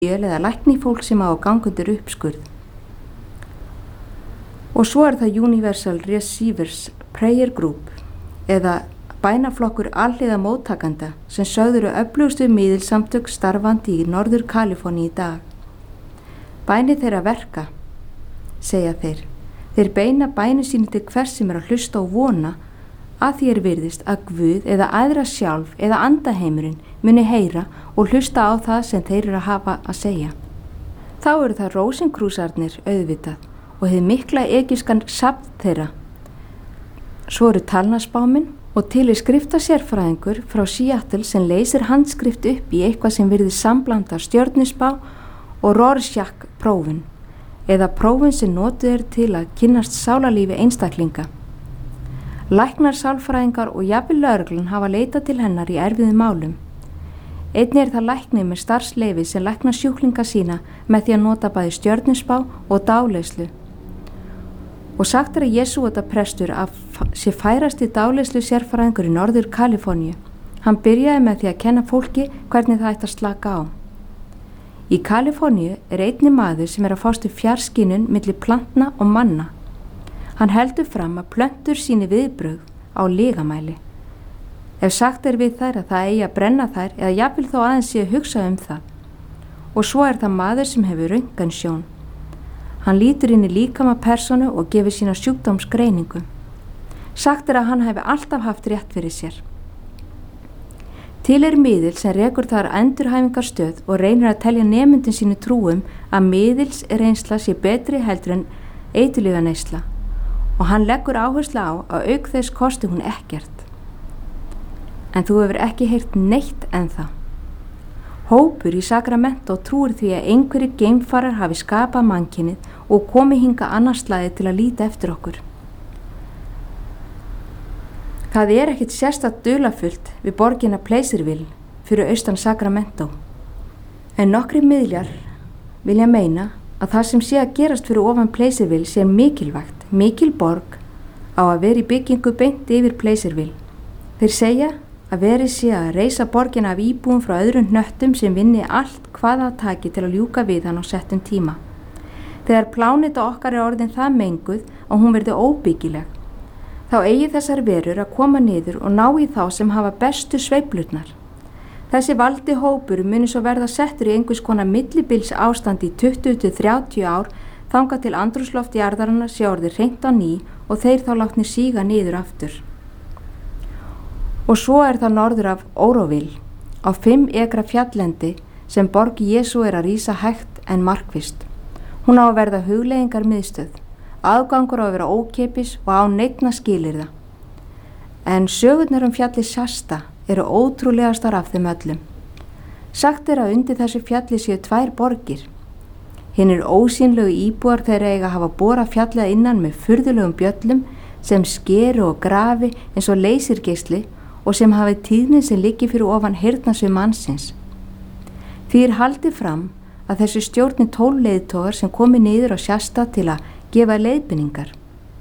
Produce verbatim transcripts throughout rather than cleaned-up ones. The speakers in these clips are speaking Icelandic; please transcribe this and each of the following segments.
eða lækni fólk sem á að ganga undir uppskurð. Og svo er það Universal Receivers Prayer Group eða bænaflokkur alhliða móttakanda sem sögður öflugustu miðilsamtök starfandi í Norður Kaliforníu í dag. Bæni þeirra verka, segja þeir. Þeir beina bæni sínu til hvers sem er að hlusta og vona að því er virðist að Guð eða aðra sjálf eða andaheimurinn muni heyra og hlusta á það sem þeir eru að hafa að segja. Þá eru það Rósinkrúsarnir auðvitað og hið mikla egypskan safn þeirra. Svo eru talnaspáminn og til er skriftasérfræðingur frá Seattle sem leysir handskrift upp í eitthvað sem virðist samblanda stjörnuspá og Rorschach prófin eða prófin sem notuð er til að kynnast sálarlífi einstaklinga. Læknar, sálfræðingar og jafnvel lögreglan hafa leitað til hennar í erfiðum málum. Einnig er það læknir með starfsleyfi sem læknar sjúklinga sína með því að nota bæði stjörnuspá og dáleiðslu. Og sagt er að Jesúata prestur að sé færasti dáleiðslu sérfræðingur í Norður Kaliforníu. Hann byrjaði með því að kenna fólki hvernig það ætti að slaka á. Í Kaliforníu er einnig maður sem er að fást við fjarskynjun milli plantna og manna. Hann heldur fram að plöntur síni viðbrögð á lygamæli. Ef sagt er við þær að það eigi að brenna þær eða jafnvel þó aðeins sé að hugsa um það. Og svo er það maður sem hefur röntgensjón. Hann lítur inn í líkama persónu og gefur sína sjúkdómsgreiningu. Sagt er að hann hefur alltaf haft rétt fyrir sér. Til er miðil sem rekur þar endurhæfingarstöð og reynir að telja nemyndin sínu trúum að miðils reynsla sé betri heldur en eiturlyfjaneysla og hann leggur áherslu á að auk þess kosti hún ekkert. En þú hefur ekki heyrt neitt ennþá. Hópur í Sacramento trúir því að einhverjir geimfarar hafi skapað mannkynið og komið hingað annars slagið til að líta eftir okkur. Það er ekkit sérstakt dularfullt við borgina Placerville fyrir austan Sacramento. En nokkrir miðlar vilja meina að það sem sé að gerast fyrir ofan Placerville sé mikilvægt. Mikil borg á að vera í byggingu beint yfir Placerville. Þeir segja að verið sé að reisa borgina af íbúum frá öðrum hnöttum sem vinni allt hvað það taki til að ljúka við hann á settum tíma. Þegar pláneta okkar er orðin það menguð að hún verði óbyggileg, þá eigi þessar verur að koma niður og ná í þá sem hafa bestu sveiflurnar. Þessi valdi hópur muni svo verða settur í einhvers konar millibils ástand í tuttugu til þrjátíu ár þangað til andrúmsloft jarðarinnar sé orðið hreint á ný og þeir þá látnir síga niður aftur. Og svo er það norður af Oroville, á fimm ekra fjalllendi sem borg Jesú er að rísa hægt en markvisst. Hún á að verða hugleiðingar miðstöð, aðgangur á að vera ókeypis og á neinna skilyrða. En sögurnar um fjalli Shasta eru ótrúlegastar af þeim öllum. Sagt er að undir þessu fjalli séu tvær borgir. Hinnir ósýnlegu íbúar þeirra eiga að hafa borað fjallið innan með furðulegum bjöllum sem skeru og grafi eins og leysirgeisli og sem hafi tíðni sem liggi fyrir ofan heyrnarsvið mannsins. Því er haldið fram að þessu stjórni tólf leiðtogar sem komi niður á Shasta til að gefa leiðbeiningar.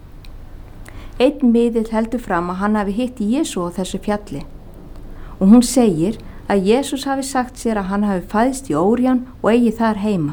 Einn miðill heldur fram að hann hafi hitt Jesú á þessu fjalli og hún segir að Jesús hafi sagt sér að hann hafi fæðst í Órion og eigi þar heima.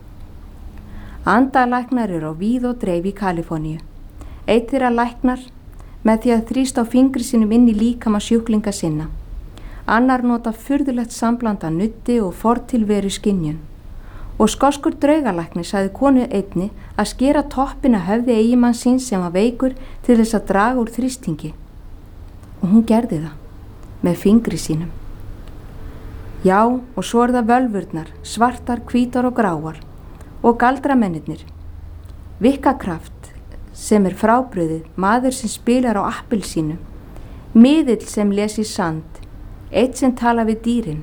Andalæknar eru á víð og dreif í Kaliforníu. Einn þeirra læknar með því að þrýsta á fingri sínum inn í líkama sjúklinga sinna. Annar nota furðulegt samblanda nutti og fortilveru skynjun. Og skoskur draugalæknir sagði konu einni að skera toppin að höfði eiginmanns síns sem var veikur til þess að draga úr þrýstingi. Og hún gerði það með fingri sínum. Já, og svo er það völvurnar, svartar, hvítar og gráar. Og galdramennirnir, vikkakraft sem er frábrugðið, maður sem spilar á appelsínu, miðill sem les í sand, eitt sem tala við dýrin.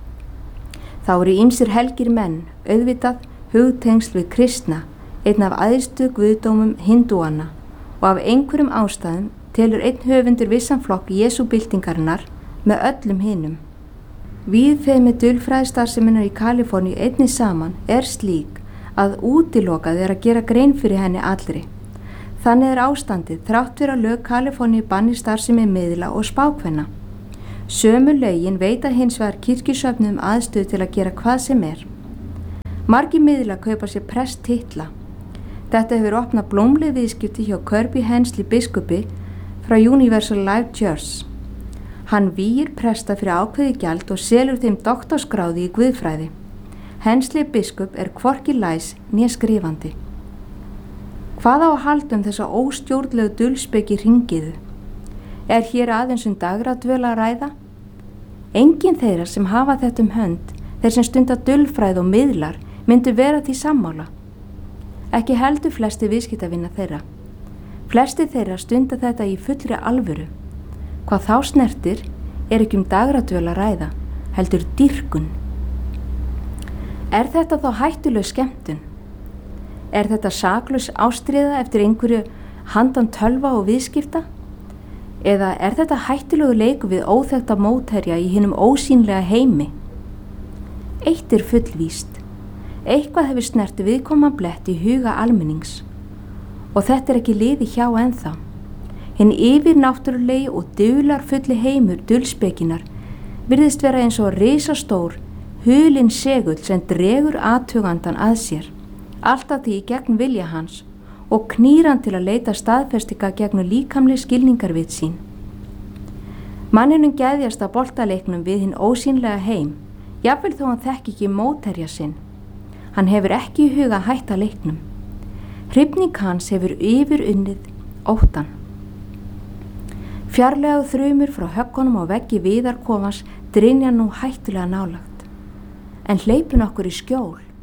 Þá eru ýmsir helgir menn, auðvitað hugtengsl við kristna, einn af æðstu guðdómum hindúana og af einhverjum ástæðum telur einn höfundur vissan flokk Jesúbyltingarinnar með öllum hinum. Víðfeðmi dulfræðistarfseminnar í Kaliforníu einnig saman er slík að útilokað er að gera grein fyrir henni allri. Þannig er ástandið þrátt fyrir að lög Kaliforníu banni starfsemi miðla og spákvenna. Sömu lögin veita hins vegar kirkjusöfnum aðstöðu til að gera hvað sem er. Margir miðlar kaupa sér presttitla. Þetta hefur opnað blómleg viðskipti hjá Kirby Hensley biskupi frá Universal Life Church. Hann vígir presta fyrir ákveði gjald og selur þeim doktorsgráði í guðfræði. Hensley biskup er hvorki læs né skrifandi. Hvað á að halda um þessa óstjórnlegu dulspeki hringiðu? Er hér aðeins um dagradvöl að ræða? Enginn þeirra sem hafa þetta um hönd, þeir sem stunda dulfræð og miðlar, myndu vera því sammála. Ekki heldur flesti viðskiptavinna þeirra. Flesti þeirra stunda þetta í fullri alvöru. Hvað þá snertir er ekki um dagradvöl að ræða, heldur dýrkun. Er þetta þá hættuleg skemmtun? Er þetta saklaus ástríða eftir einhverju handan tölva og viðskipta? Eða er þetta hættulegu leikur við óþekkta mótherja í hinum ósýnlega heimi? Eitt er fullvíst. Eitthvað hefur snert viðkoma blett í huga almennings. Og þetta er ekki liði hjá ennþá. Hinn yfirnáttúrulegi og dularfulli heimur dulspekinar virðist vera eins og risastór, hulinn segull sem dregur athugandan að sér. Alltaf því gegn vilja hans og knýr hann til að leita staðfestinga gegn líkamleg skilningarvit sín. Manninum gæðjast að boltaleiknum við hinn ósýnlega heim, jafnvel þó hann þekki ekki mótherja sinn. Hann hefur ekki í huga að hætta leiknum. Hrifning hans hefur yfir unnið óttan. Fjarlægu þrumur frá höggunum á veggi viðarkofans drynja nú hættulega nálagt, en hleypun okkur í skjól.